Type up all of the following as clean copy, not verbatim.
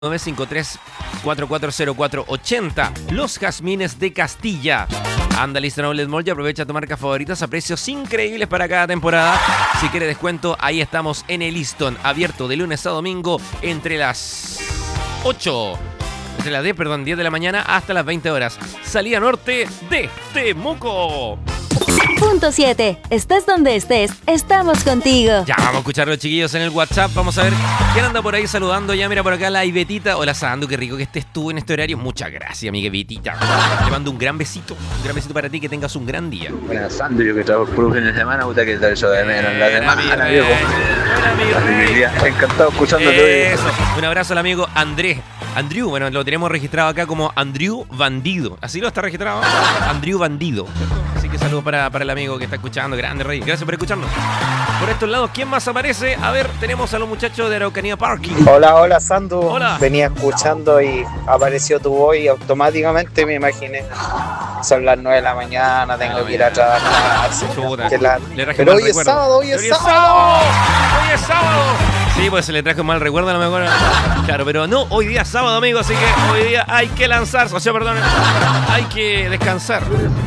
953-440480. Los Jazmines de Castilla. Anda a Listen Outlet Mall y aprovecha tu marca favoritas a precios increíbles para cada temporada. Si quieres descuento, ahí estamos en el Liston, abierto de lunes a domingo entre las 10 de la mañana hasta las 20 horas. Salida norte de Temuco. Punto 7. Estés donde estés, estamos contigo. Ya, vamos a escuchar a los chiquillos en el WhatsApp. Vamos a ver quién anda por ahí saludando. Ya, mira por acá la Ibetita. Hola, Sandu, qué rico que estés tú en este horario. Muchas gracias, amiga Ibetita. Te mando un gran besito para ti, que tengas un gran día. Buenas, Sandu, yo que trabajo por un fin de semana, puta que tal eso de menos. La semana, viejo. Encantado escuchándote. Eso. Un abrazo al amigo Andrew, bueno, lo tenemos registrado acá como Andrew Bandido. Así lo está registrado. Andrew Bandido. Así que saludos para el amigo que está escuchando. Grande Rey. Gracias por escucharnos. Por estos lados, ¿quién más aparece? A ver, tenemos a los muchachos de Araucanía Parking. Hola, Sandu. Hola. Venía escuchando y apareció tu voz y automáticamente me imaginé. Son las 9 de la mañana, tengo que ir a trabajar. Pero hoy es sábado, hoy es sábado. Hoy es sábado. Sí, pues se le trajo un mal recuerdo a lo mejor. Claro, pero no, hoy día es sábado, amigo, así que hoy día hay que lanzarse, hay que descansar.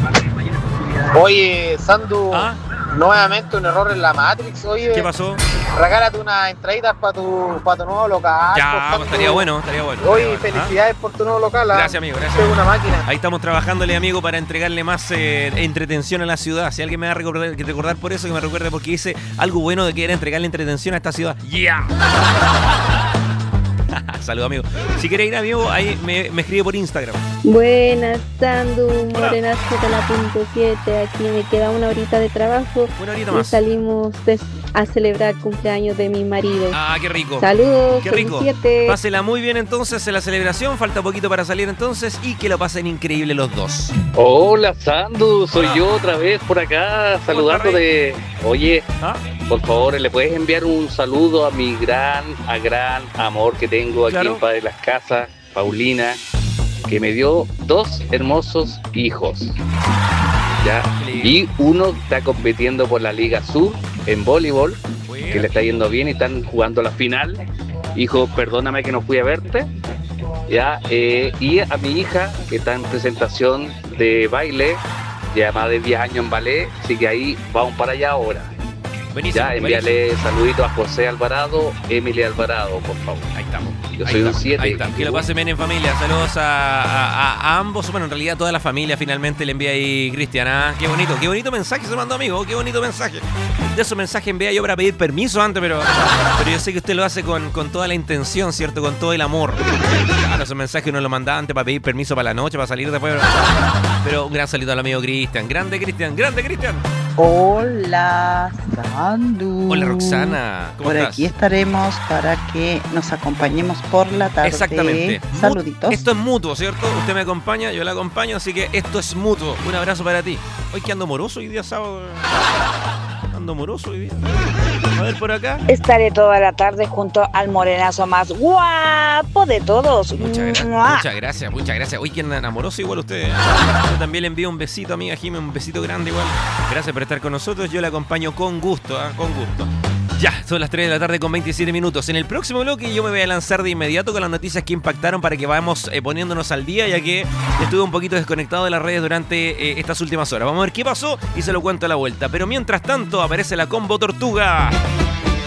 Oye, Sandu, nuevamente un error en la Matrix. Oye, ¿qué pasó? Regálate unas entraditas para tu nuevo local. Ya, estaría bueno. Oye, felicidades por tu nuevo local. Gracias, amigo, gracias. Es una máquina. Ahí estamos trabajándole, amigo, para entregarle más entretención a la ciudad. Si alguien me va a recordar por eso, que me recuerde, porque hice algo bueno de que era entregarle entretención a esta ciudad. ¡Yeah! Saludos, amigo. Si quieres ir, amigo, ahí me escribe por Instagram. Buenas, Sandu, Morenazo de la punto 7. Aquí me queda una horita de trabajo. Una horita y más. salimos a celebrar el cumpleaños de mi marido. Ah, qué rico. Saludos, qué rico. 7. Pásela muy bien entonces en la celebración. Falta poquito para salir entonces y que lo pasen increíble los dos. Hola, Sandu, soy yo otra vez por acá saludándote. Oye, por favor, ¿le puedes enviar un saludo a mi gran amor que tengo aquí en Padre Las Casas, Paulina, que me dio 2 hermosos hijos? ¿Ya? Y uno está compitiendo por la Liga Sur en voleibol, que le está yendo bien y están jugando la final. Hijo, perdóname que no fui a verte. ¿Ya? Y a mi hija, que está en presentación de baile, ya más de 10 años en ballet, así que ahí vamos para allá ahora. Buenísimo, ya, envíale saluditos a José Alvarado, Emily Alvarado, por favor. Ahí estamos. Yo soy un 7. Ahí está. Que lo pasen bien en familia. Saludos a ambos. Bueno, en realidad toda la familia finalmente le envía ahí Cristian. Qué bonito mensaje se mandó, amigo. Qué bonito mensaje. De esos mensajes envía yo para pedir permiso antes, pero yo sé que usted lo hace con toda la intención, ¿cierto? Con todo el amor. Claro, esos mensajes uno lo manda antes para pedir permiso para la noche, para salir después. Pero un gran saludo al amigo Cristian. Grande Cristian. Hola, Sandu. Hola, Roxana. ¿Cómo Por estás? aquí estaremos para que nos acompañemos por la tarde. Exactamente. Saluditos. Esto es mutuo, ¿cierto? Usted me acompaña, yo la acompaño, así que esto es mutuo. Un abrazo para ti. Hoy que ando moroso hoy día sábado. Ando moroso hoy día. A ver por acá. Estaré toda la tarde junto al morenazo más guapo de todos. Muchas gracias. Hoy que anda amoroso igual usted. Yo también le envío un besito, amiga Jimmy, un besito grande igual. Gracias por estar con nosotros. Yo la acompaño con gusto, con gusto. Ya, son las 3 de la tarde con 27 minutos. En el próximo bloque yo me voy a lanzar de inmediato con las noticias que impactaron para que vayamos poniéndonos al día, ya que estuve un poquito desconectado de las redes durante estas últimas horas. Vamos a ver qué pasó y se lo cuento a la vuelta. Pero mientras tanto aparece la Combo Tortuga.